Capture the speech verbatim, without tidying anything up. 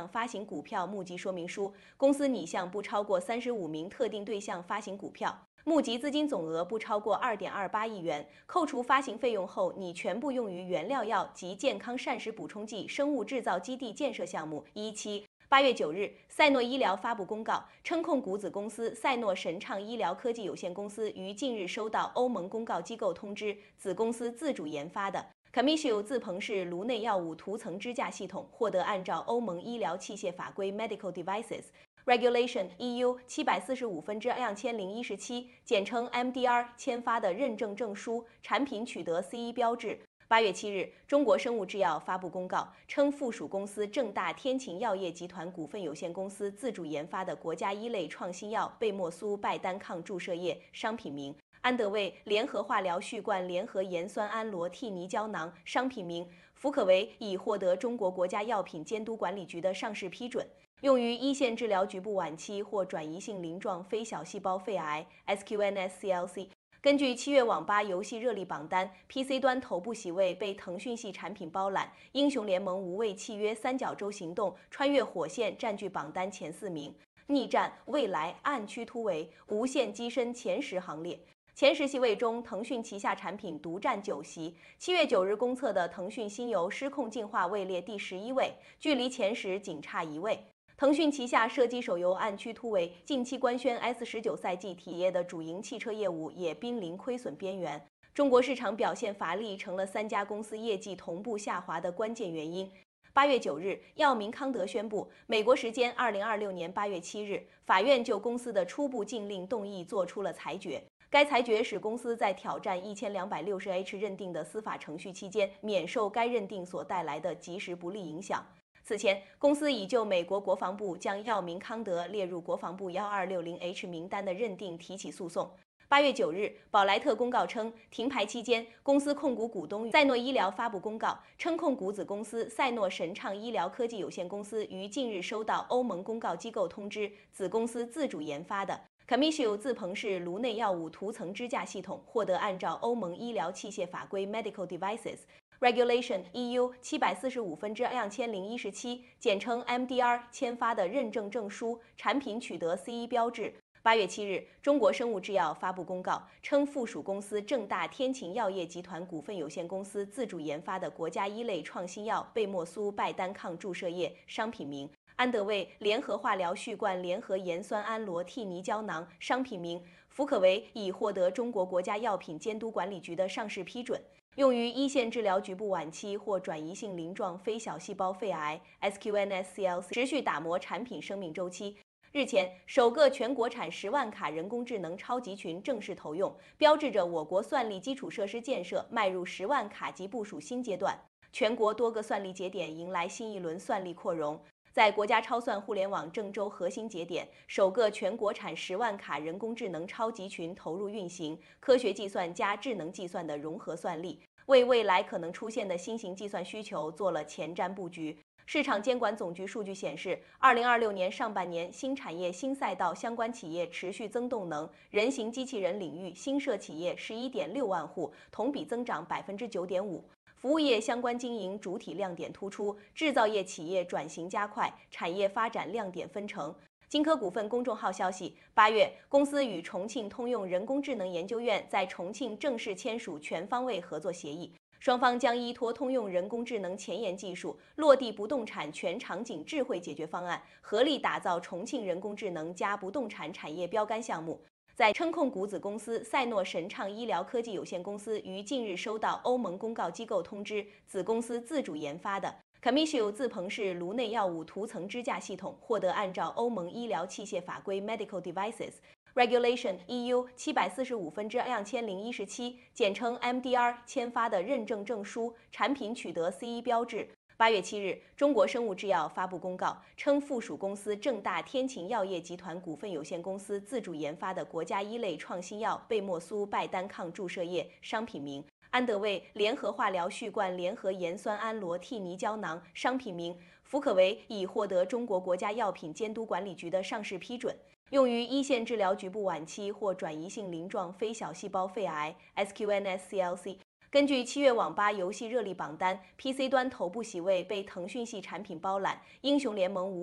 象发行股票募集说明书，公司拟向不超过三十五名特定对象发行股票，募集资金总额不超过二点二八亿元，扣除发行费用后，拟全部用于原料药及健康膳食补充剂生物制造基地建设项目。一期。八月九日，赛诺医疗发布公告，称控股子公司赛诺神畅医疗科技有限公司于近日收到欧盟公告机构通知，子公司自主研发的 Commissio 自彭氏颅内药物涂层支架系统获得按照欧盟医疗器械法规 Medical Devices Regulation E U 七百四十五分之两千零一十七，简称 M D R 签发的认证证书，产品取得 C E 标志。八月七日，中国生物制药发布公告，称附属公司正大天晴药业集团股份有限公司自主研发的国家一类创新药贝莫苏拜单抗注射液商品名安德卫联合化疗续罐联合盐酸氨罗替尼胶囊商品名福可维已获得中国国家药品监督管理局的上市批准，用于一线治疗局部晚期或转移性鳞状非小细胞肺癌 S Q N S C L C。根据七月网吧游戏热力榜单 ，P C 端头部席位被腾讯系产品包揽，《英雄联盟无畏契约三角洲行动》穿越火线占据榜单前四名，逆战、未来、暗区突围、无限跻身前十行列。前十席位中，腾讯旗下产品独占九席。七月九日公测的腾讯新游失控进化位列第十一位，距离前十仅差一位。腾讯旗下射击手游《暗区突围》近期官宣 S 十九 赛季体验的主营汽车业务也濒临亏损边缘。中国市场表现乏力，成了三家公司业绩同步下滑的关键原因。八月九日，药明康德宣布，美国时间二零二六年八月七日，法院就公司的初步禁令动议作出了裁决。该裁决使公司在挑战一千两百六十 H 认定的司法程序期间，免受该认定所带来的即时不利影响。此前，公司已就美国国防部将药明康德列入国防部一二六零 H 名单的认定提起诉讼。八月九日，宝莱特公告称，停牌期间，公司控股股东赛诺医疗发布公告，称控股子公司赛诺神畅医疗科技有限公司于近日收到欧盟公告机构通知，子公司自主研发的 Commissio 自彭氏颅内药物涂层支架系统获得按照欧盟医疗器械法规 Medical Devices Regulation E U 七百四十五分之两千零一十七，简称 M D R 签发的认证证书，产品取得 C E 标志。八月七日，中国生物制药发布公告，称附属公司正大天晴药业集团股份有限公司自主研发的国家一类创新药贝莫苏拜单抗注射液商品名安德卫联合化疗续罐联合盐酸氨罗替尼胶囊商品名福可维已获得中国国家药品监督管理局的上市批准。用于一线治疗局部晚期或转移性鳞状非小细胞肺癌 S Q N S C L C， 持续打磨产品生命周期。日前，首个全国产十万卡人工智能超级群正式投用，标志着我国算力基础设施建设迈入十万卡级部署新阶段。全国多个算力节点迎来新一轮算力扩容。在国家超算互联网郑州核心节点，首个全国产十万卡人工智能超级群投入运行，科学计算加智能计算的融合算力，为未来可能出现的新型计算需求做了前瞻布局。市场监管总局数据显示，二零二六年上半年新产业新赛道相关企业持续增动能，人形机器人领域新设企业十一点六万户，同比增长百分之九点五。服务业相关经营主体亮点突出，制造业企业转型加快，产业发展亮点纷呈。金科股份公众号消息，八月，公司与重庆通用人工智能研究院在重庆正式签署全方位合作协议，双方将依托通用人工智能前沿技术，落地不动产全场景智慧解决方案，合力打造重庆人工智能加不动产产业标杆项目。在称控股子公司赛诺神畅医疗科技有限公司于近日收到欧盟公告机构通知，子公司自主研发的 Commissio 自彭氏颅内药物涂层支架系统获得按照欧盟医疗器械法规 Medical Devices Regulation E U 七百四十五分之两千零一十七，简称 M D R 签发的认证证书，产品取得 C E 标志。八月七日，中国生物制药发布公告，称附属公司正大天晴药业集团股份有限公司自主研发的国家一类创新药贝莫苏拜单抗注射液商品名安德卫联合化疗续罐联合盐酸氨罗替尼胶囊商品名福可维已获得中国国家药品监督管理局的上市批准，用于一线治疗局部晚期或转移性鳞状非小细胞肺癌 S Q N S C L C。 根据七月网吧游戏热力榜单 ，P C 端头部席位被腾讯系产品包揽，《英雄联盟五》